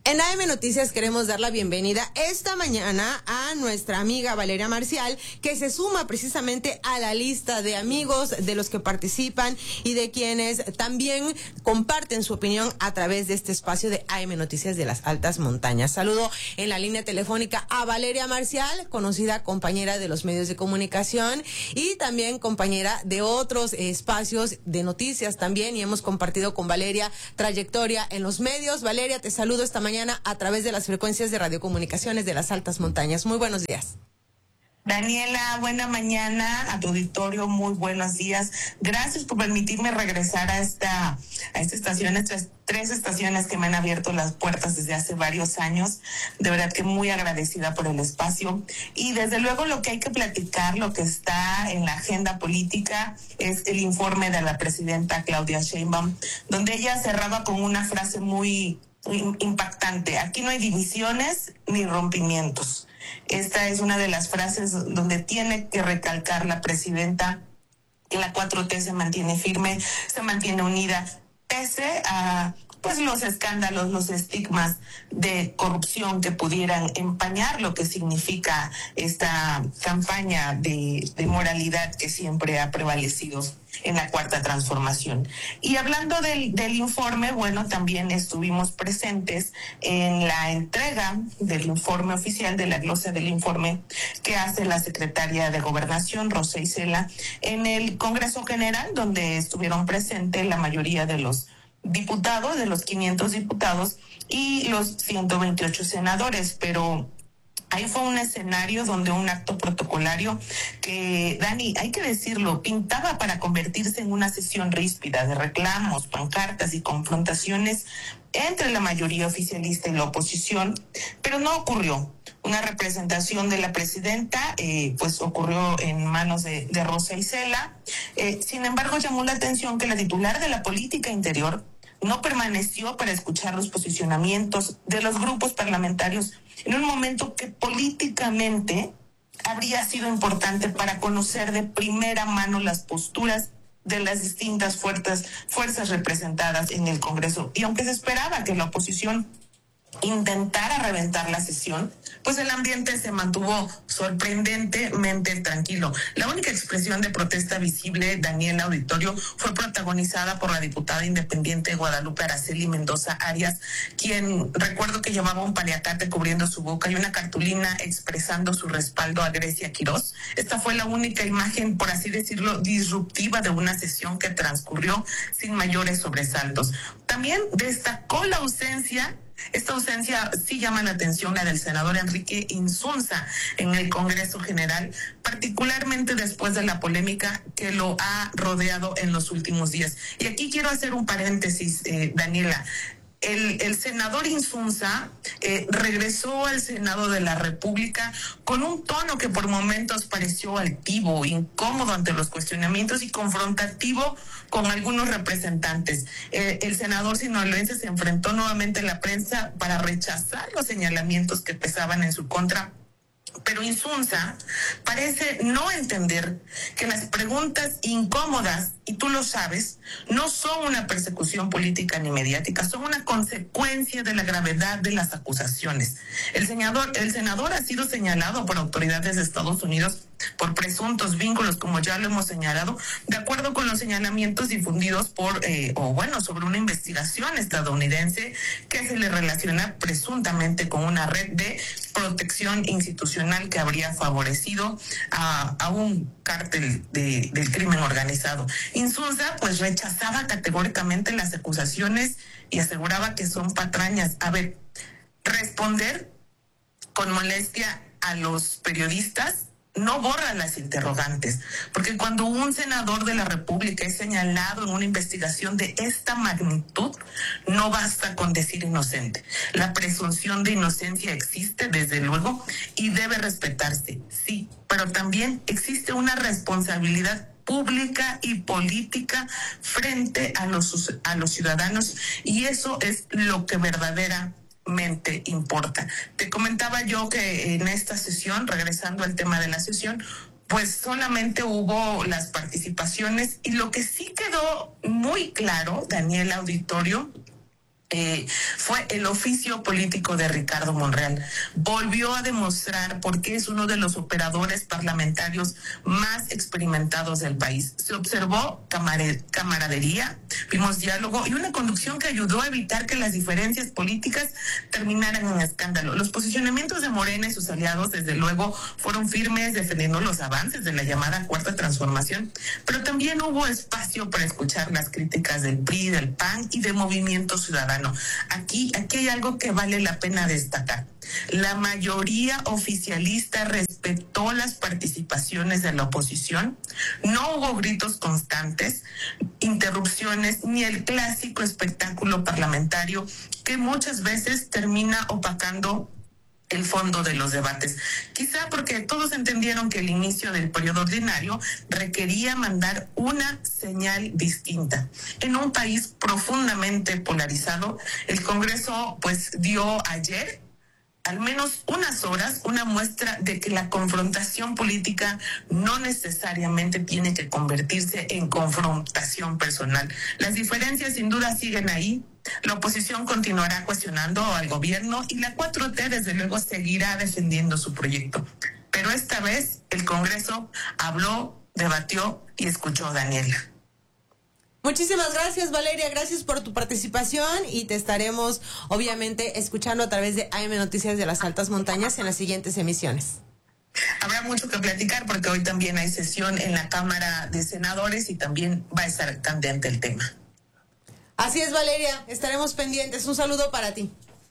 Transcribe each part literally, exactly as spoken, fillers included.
En A M Noticias queremos dar la bienvenida esta mañana a nuestra amiga Valeria Marcial, que se suma precisamente a la lista de amigos de los que participan y de quienes también comparten su opinión a través de este espacio de A M Noticias de las Altas Montañas. Saludo en la línea telefónica a Valeria Marcial, conocida compañera de los medios de comunicación y también compañera de otros espacios de noticias también, y hemos compartido con Valeria trayectoria en los medios. Valeria, te saludo esta mañana a través de las frecuencias de radiocomunicaciones de las Altas Montañas. Muy buenos días. Daniela, buena mañana a tu auditorio, muy buenos días. Gracias por permitirme regresar a esta, a esta estación, estas tres estaciones que me han abierto las puertas desde hace varios años. De verdad que muy agradecida por el espacio. Y desde luego lo que hay que platicar, lo que está en la agenda política, es el informe de la presidenta Claudia Sheinbaum, donde ella cerraba con una frase muy impactante: aquí no hay divisiones ni rompimientos. Esta es una de las frases donde tiene que recalcar la presidenta que la cuatro T se mantiene firme, se mantiene unida, pese a pues los escándalos, los estigmas de corrupción que pudieran empañar lo que significa esta campaña de, de moralidad que siempre ha prevalecido en la Cuarta Transformación. Y hablando del, del informe, bueno, también estuvimos presentes en la entrega del informe oficial, de la glosa del informe que hace la secretaria de Gobernación, Rosa Isela, en el Congreso General, donde estuvieron presentes la mayoría de los diputados, de los quinientos diputados y los ciento veintiocho senadores, pero ahí fue un escenario donde un acto protocolario que, Dani, hay que decirlo, pintaba para convertirse en una sesión ríspida de reclamos, pancartas y confrontaciones entre la mayoría oficialista y la oposición, pero no ocurrió. Una representación de la presidenta, eh, pues ocurrió en manos de, de Rosa Isela. Eh, sin embargo, llamó la atención que la titular de la política interior no permaneció para escuchar los posicionamientos de los grupos parlamentarios en un momento que políticamente habría sido importante para conocer de primera mano las posturas de las distintas fuerzas, fuerzas representadas en el Congreso. Y aunque se esperaba que la oposición intentara reventar la sesión, pues el ambiente se mantuvo sorprendentemente tranquilo. La única expresión de protesta visible, Daniela Auditorio, fue protagonizada por la diputada independiente Guadalupe Araceli Mendoza Arias, quien recuerdo que llevaba un paliacate cubriendo su boca y una cartulina expresando su respaldo a Grecia Quirós. Esta fue la única imagen, por así decirlo, disruptiva de una sesión que transcurrió sin mayores sobresaltos. También destacó la ausencia Esta ausencia sí llama la atención, la del senador Enrique Insunza en el Congreso General, particularmente después de la polémica que lo ha rodeado en los últimos días. Y aquí quiero hacer un paréntesis, eh, Daniela. El, el senador Insunza eh, regresó al Senado de la República con un tono que por momentos pareció altivo, incómodo ante los cuestionamientos y confrontativo con algunos representantes. Eh, el senador sinaloense se enfrentó nuevamente a la prensa para rechazar los señalamientos que pesaban en su contra. Pero Insunza parece no entender que las preguntas incómodas, y tú lo sabes, no son una persecución política ni mediática, son una consecuencia de la gravedad de las acusaciones. El senador, el senador ha sido señalado por autoridades de Estados Unidos por presuntos vínculos, como ya lo hemos señalado, de acuerdo con los señalamientos difundidos por, eh, o bueno, sobre una investigación estadounidense que se le relaciona presuntamente con una red de protección institucional que habría favorecido a, a un cártel de, del crimen organizado. Insunza pues rechazaba categóricamente las acusaciones y aseguraba que son patrañas. A ver, responder con molestia a los periodistas no borra las interrogantes, porque cuando un senador de la República es señalado en una investigación de esta magnitud, no basta con decir inocente. La presunción de inocencia existe, desde luego, y debe respetarse, sí, pero también existe una responsabilidad pública y política frente a los, a los ciudadanos, y eso es lo que verdaderamente importa. Te comentaba yo que en esta sesión, regresando al tema de la sesión, pues solamente hubo las participaciones, y lo que sí quedó muy claro, Daniela Auditorio, Eh, fue el oficio político de Ricardo Monreal. Volvió a demostrar por qué es uno de los operadores parlamentarios más experimentados del país. Se observó camare- camaradería, vimos diálogo y una conducción que ayudó a evitar que las diferencias políticas terminaran en escándalo. Los posicionamientos de Morena y sus aliados, desde luego, fueron firmes defendiendo los avances de la llamada Cuarta Transformación, pero también hubo espacio para escuchar las críticas del P R I, del P A N y de Movimiento Ciudadano. Aquí, aquí hay algo que vale la pena destacar. La mayoría oficialista respetó las participaciones de la oposición. No hubo gritos constantes, interrupciones, ni el clásico espectáculo parlamentario que muchas veces termina opacando el fondo de los debates. Quizá porque todos entendieron que el inicio del periodo ordinario requería mandar una señal distinta. En un país profundamente polarizado, el Congreso pues dio ayer al menos unas horas, una muestra de que la confrontación política no necesariamente tiene que convertirse en confrontación personal. Las diferencias sin duda siguen ahí. La oposición continuará cuestionando al gobierno y la cuatro T desde luego seguirá defendiendo su proyecto. Pero esta vez el Congreso habló, debatió y escuchó a Daniela. Muchísimas gracias, Valeria, gracias por tu participación y te estaremos obviamente escuchando a través de A M Noticias de las Altas Montañas en las siguientes emisiones. Habrá mucho que platicar porque hoy también hay sesión en la Cámara de Senadores y también va a estar candente el tema. Así es, Valeria, estaremos pendientes. Un saludo para ti.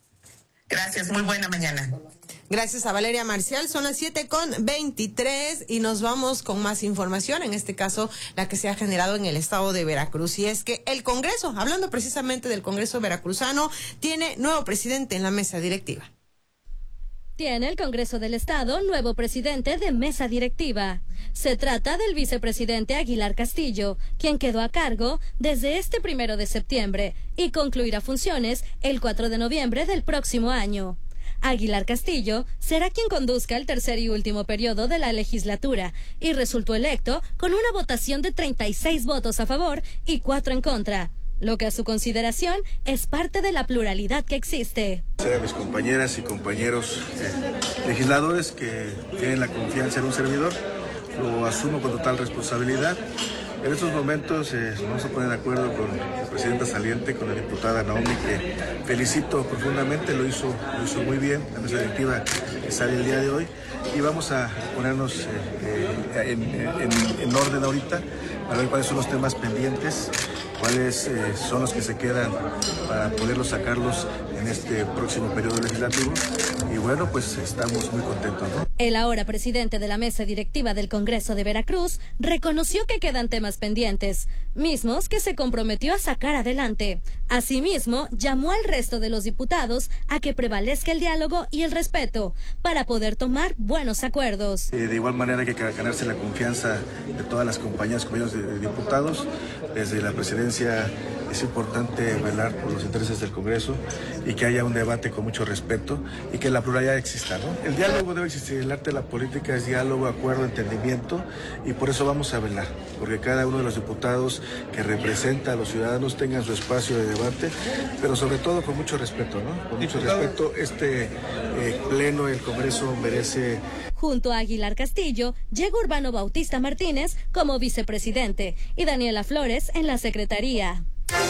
Gracias, muy buena mañana. Gracias a Valeria Marcial, son las siete con veintitrés y nos vamos con más información, en este caso la que se ha generado en el estado de Veracruz. Y es que el Congreso, hablando precisamente del Congreso veracruzano, tiene nuevo presidente en la mesa directiva. Tiene el Congreso del Estado nuevo presidente de mesa directiva. Se trata del vicepresidente Aguilar Castillo, quien quedó a cargo desde este primero de septiembre y concluirá funciones el cuatro de noviembre del próximo año. Aguilar Castillo será quien conduzca el tercer y último periodo de la legislatura y resultó electo con una votación de treinta y seis votos a favor y cuatro en contra, lo que a su consideración es parte de la pluralidad que existe. A mis compañeras y compañeros eh, legisladores que tienen la confianza en un servidor, lo asumo con total responsabilidad. En estos momentos eh, nos vamos a poner de acuerdo con la presidenta saliente, con la diputada Naomi, que felicito profundamente, lo hizo, lo hizo muy bien, la mesa directiva que sale el día de hoy, y vamos a ponernos eh, eh, en, en, en orden ahorita para ver cuáles son los temas pendientes, cuáles eh, son los que se quedan para poderlos sacarlos en este próximo periodo legislativo. Y bueno, pues estamos muy contentos, ¿no? El ahora presidente de la mesa directiva del Congreso de Veracruz reconoció que quedan temas pendientes, mismos que se comprometió a sacar adelante. Asimismo, llamó al resto de los diputados a que prevalezca el diálogo y el respeto para poder tomar buenos acuerdos. Eh, de igual manera hay que ganarse la confianza de todas las compañías, compañeros de, de diputados. Desde la presidencia es importante velar por los intereses del Congreso y que haya un debate con mucho respeto y que la pluralidad exista, ¿no? El diálogo debe existir, el arte de la política es diálogo, acuerdo, entendimiento, y por eso vamos a velar, porque cada uno de los diputados que representa a los ciudadanos tengan su espacio de debate, pero sobre todo con mucho respeto, ¿no? Con mucho respeto, este eh, pleno del Congreso merece. Junto a Aguilar Castillo, llega Urbano Bautista Martínez como vicepresidente y Daniela Flores en la secretaría.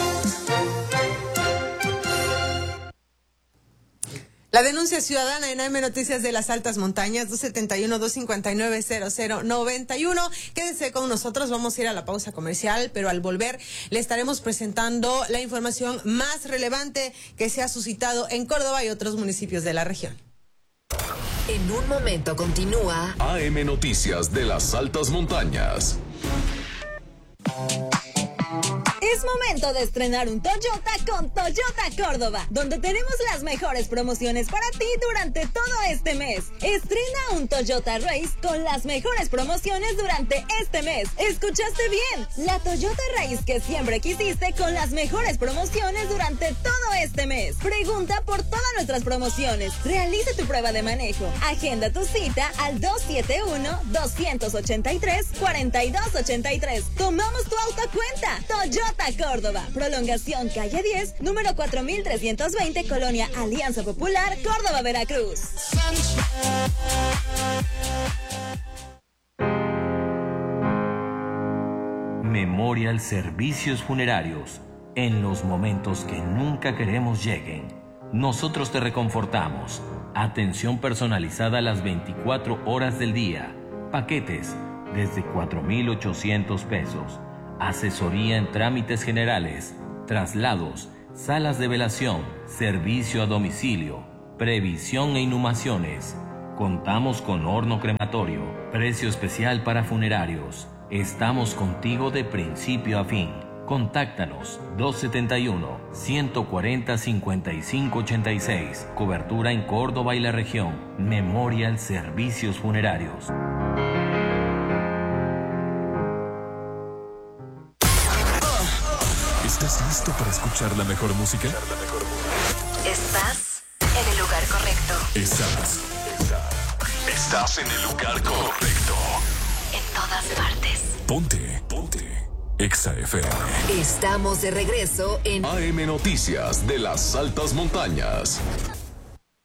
La denuncia ciudadana en A M Noticias de las Altas Montañas, dos siete uno, dos cinco nueve, cero cero nueve uno. Quédese con nosotros, vamos a ir a la pausa comercial, pero al volver le estaremos presentando la información más relevante que se ha suscitado en Córdoba y otros municipios de la región. En un momento continúa A M Noticias de las Altas Montañas. Es momento de estrenar un Toyota con Toyota Córdoba, donde tenemos las mejores promociones para ti durante todo este mes. Estrena un Toyota Race con las mejores promociones durante este mes. ¿Escuchaste bien? La Toyota Race que siempre quisiste con las mejores promociones durante todo este mes. Pregunta por todas nuestras promociones. Realiza tu prueba de manejo. Agenda tu cita al dos siete uno, dos ocho tres, cuatro dos ocho tres. Tomamos tu auto a cuenta. Toyota Toyota Córdoba, prolongación calle diez, número cuatro mil trescientos veinte, Colonia Alianza Popular, Córdoba, Veracruz. Memorial Servicios Funerarios. En los momentos que nunca queremos lleguen, nosotros te reconfortamos. Atención personalizada a las veinticuatro horas del día. Paquetes desde cuatro mil ochocientos pesos. Asesoría en trámites generales, traslados, salas de velación, servicio a domicilio, previsión e inhumaciones. Contamos con horno crematorio, precio especial para funerarios. Estamos contigo de principio a fin. Contáctanos dos setenta y uno, ciento cuarenta, cincuenta y cinco ochenta y seis. Cobertura en Córdoba y la región. Memorial Servicios Funerarios. ¿Estás listo para escuchar la mejor música? Estás en el lugar correcto. Estás. Estás en el lugar correcto. En todas partes. Ponte. Ponte. Exa F M. Estamos de regreso en A M Noticias de las Altas Montañas.